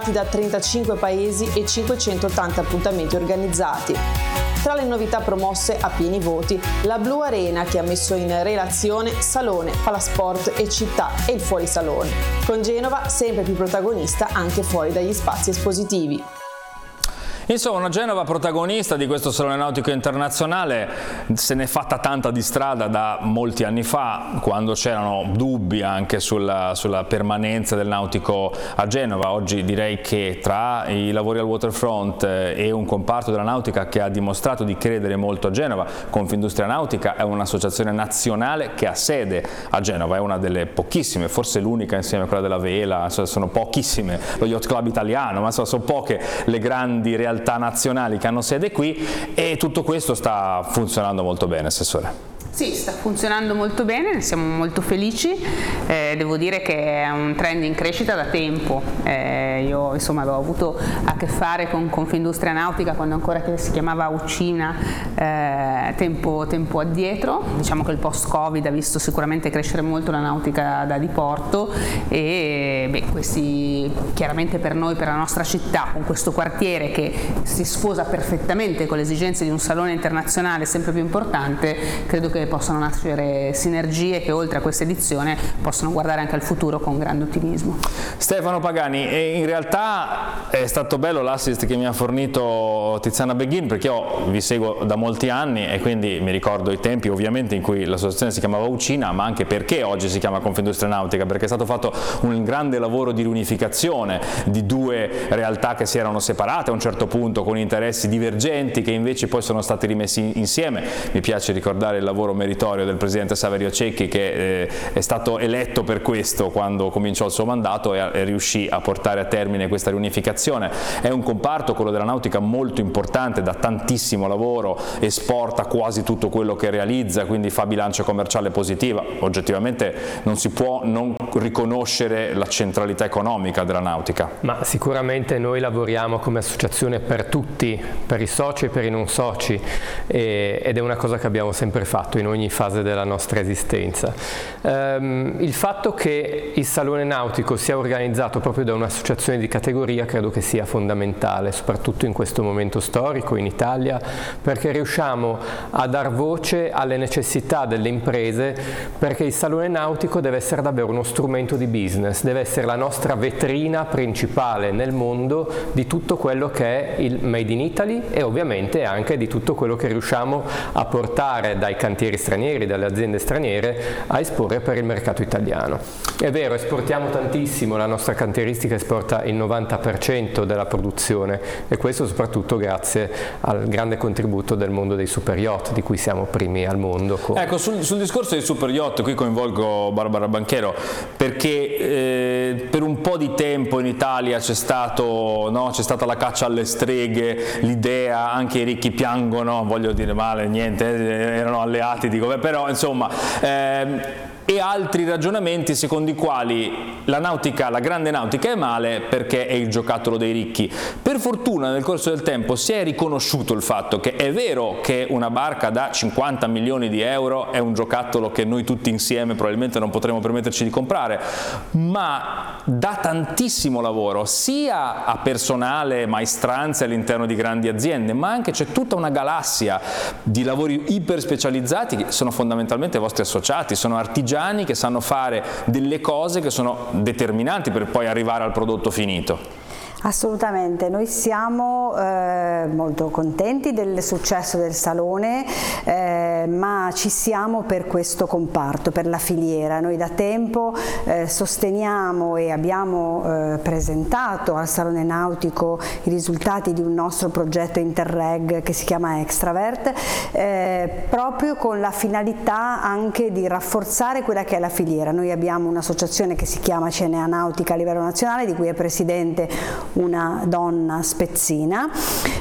partecipati da 35 paesi e 580 appuntamenti organizzati. Tra le novità promosse a pieni voti, la Blu Arena che ha messo in relazione salone, palasport e città e il fuorisalone, con Genova sempre più protagonista anche fuori dagli spazi espositivi. Insomma, una Genova protagonista di questo Salone Nautico Internazionale. Se n'è fatta tanta di strada da molti anni fa, quando c'erano dubbi anche sulla permanenza del nautico a Genova. Oggi direi che tra i lavori al waterfront e un comparto della nautica che ha dimostrato di credere molto a Genova, Confindustria Nautica è un'associazione nazionale che ha sede a Genova, è una delle pochissime, forse l'unica insieme a quella della Vela, sono pochissime, lo Yacht Club italiano, ma sono poche le grandi realtà nazionali che hanno sede qui, e tutto questo sta funzionando molto bene, Assessore. Sì, sta funzionando molto bene, ne siamo molto felici, devo dire che è un trend in crescita da tempo. Io insomma avevo avuto a che fare con Confindustria Nautica quando ancora che si chiamava Ucina tempo addietro. Diciamo che il post-Covid ha visto sicuramente crescere molto la nautica da diporto e questi chiaramente per noi, per la nostra città, con questo quartiere che si sposa perfettamente con le esigenze di un salone internazionale sempre più importante, credo che possano nascere sinergie che oltre a questa edizione possono guardare anche al futuro con grande ottimismo. Stefano Pagani, in realtà è stato bello l'assist che mi ha fornito Tiziana Beghin, perché io vi seguo da molti anni e quindi mi ricordo i tempi ovviamente in cui l'associazione si chiamava Ucina, ma anche perché oggi si chiama Confindustria Nautica, perché è stato fatto un grande lavoro di riunificazione di due realtà che si erano separate a un certo punto con interessi divergenti che invece poi sono stati rimessi insieme. Mi piace ricordare il lavoro meritorio del presidente Saverio Cecchi, che è stato eletto per questo quando cominciò il suo mandato e riuscì a portare a termine questa riunificazione. È un comparto, quello della nautica, molto importante, da tantissimo lavoro, esporta quasi tutto quello che realizza, quindi fa bilancia commerciale positiva. Oggettivamente non si può non riconoscere la centralità economica della nautica. Ma sicuramente noi lavoriamo come associazione per tutti, per i soci e per i non soci, ed è una cosa che abbiamo sempre fatto in ogni fase della nostra esistenza. Il fatto che il Salone Nautico sia organizzato proprio da un'associazione di categoria credo che sia fondamentale, soprattutto in questo momento storico in Italia, perché riusciamo a dar voce alle necessità delle imprese, perché il Salone Nautico deve essere davvero uno strumento di business, deve essere la nostra vetrina principale nel mondo di tutto quello che è il Made in Italy e ovviamente anche di tutto quello che riusciamo a portare dai cantieri stranieri, dalle aziende straniere, a esporre per il mercato italiano. È vero, esportiamo tantissimo, la nostra cantieristica esporta il 90% della produzione e questo soprattutto grazie al grande contributo del mondo dei super yacht, di cui siamo primi al mondo. Ecco, sul discorso dei super yacht qui coinvolgo Barbara Banchero, perché per un po' di tempo in Italia c'è stata la caccia alle streghe, l'idea, anche i ricchi piangono, voglio dire male, niente, erano alleati, dico, però insomma, e altri ragionamenti secondo i quali la nautica, la grande nautica è male perché è il giocattolo dei ricchi. Per fortuna nel corso del tempo si è riconosciuto il fatto che è vero che una barca da 50 milioni di euro è un giocattolo che noi tutti insieme probabilmente non potremo permetterci di comprare, ma dà tantissimo lavoro sia a personale, maestranze all'interno di grandi aziende, ma anche c'è tutta una galassia di lavori iper specializzati che sono fondamentalmente i vostri associati, sono artigiani che sanno fare delle cose che sono determinanti per poi arrivare al prodotto finito. Assolutamente, noi siamo molto contenti del successo del Salone, ma ci siamo per questo comparto, per la filiera. Noi da tempo sosteniamo e abbiamo presentato al Salone Nautico i risultati di un nostro progetto Interreg che si chiama Extravert, proprio con la finalità anche di rafforzare quella che è la filiera. Noi abbiamo un'associazione che si chiama CNA Nautica a livello nazionale, di cui è presidente una donna spezzina,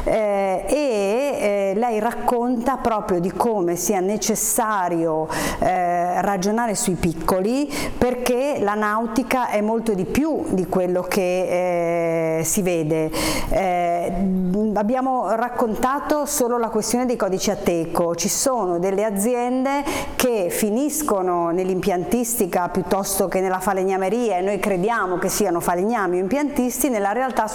e lei racconta proprio di come sia necessario ragionare sui piccoli, perché la nautica è molto di più di quello che si vede. Abbiamo raccontato solo la questione dei codici Ateco, ci sono delle aziende che finiscono nell'impiantistica piuttosto che nella falegnameria, e noi crediamo che siano falegnami o impiantisti, nella realtà